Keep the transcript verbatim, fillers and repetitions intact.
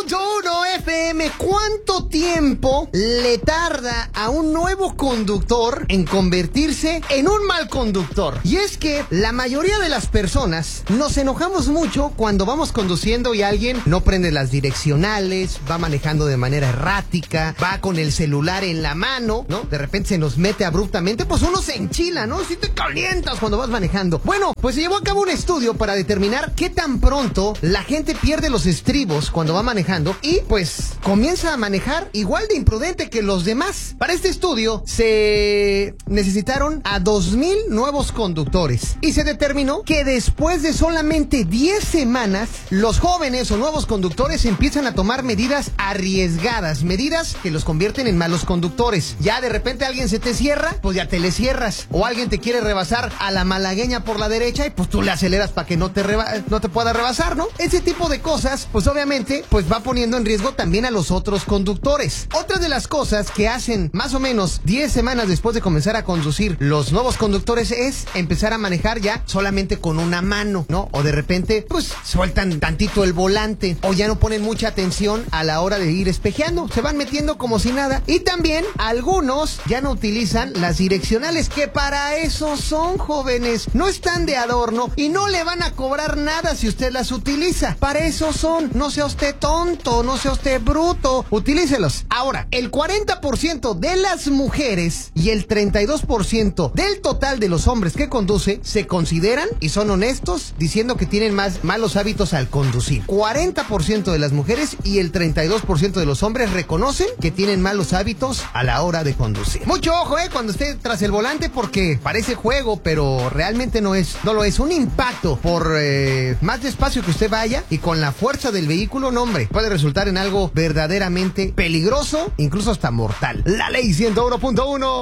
punto uno F M. ¿Cuánto tiempo le tarda a un nuevo conductor en convertirse en un mal conductor? Y es que la mayoría de las personas nos enojamos mucho cuando vamos conduciendo y alguien no prende las direccionales, va manejando de manera errática, va con el celular en la mano, ¿no? De repente se nos mete abruptamente, pues uno se enchila, ¿no? Si te calientas cuando vas manejando. Bueno, pues se llevó a cabo un estudio para determinar qué tan pronto la gente pierde los estribos cuando va manejando y pues comienza a manejar igual de imprudente que los demás. Para este estudio se necesitaron a dos mil nuevos conductores y se determinó que después de solamente diez semanas los jóvenes o nuevos conductores empiezan a tomar medidas arriesgadas, medidas que los convierten en malos conductores. Ya de repente alguien se te cierra, pues ya te le cierras, o alguien te quiere rebasar a la malagueña por la derecha y pues tú le aceleras para que no te reba no te pueda rebasar, ¿no? Ese tipo de cosas, pues obviamente, pues va poniendo en riesgo también a los otros conductores. Otra de las cosas que hacen más o menos diez semanas después de comenzar a conducir los nuevos conductores es empezar a manejar ya solamente con una mano, ¿no? O de repente, pues sueltan tantito el volante, o ya no ponen mucha atención a la hora de ir espejeando, se van metiendo como si nada. Y también algunos ya no utilizan las direccionales, que para eso son, jóvenes, no están de adorno y no le van a cobrar nada si usted las utiliza. Para eso son. No sea usted tonto, no sea usted bruto, utilícelos. Ahora, el cuarenta por ciento de las mujeres y el treinta y dos por ciento del total de los hombres que conduce se consideran y son honestos diciendo que tienen más malos hábitos al conducir. cuarenta por ciento de las mujeres y el treinta y dos por ciento de los hombres reconocen que tienen malos hábitos a la hora de conducir. Mucho ojo, eh, cuando esté tras el volante, porque parece juego, pero realmente no es, no lo es. Un impacto por eh, más despacio que usted vaya y con la fuerza del vehículo, no hombre, puede resultar en algo verdaderamente peligroso, incluso hasta mortal. La ley ciento uno punto uno.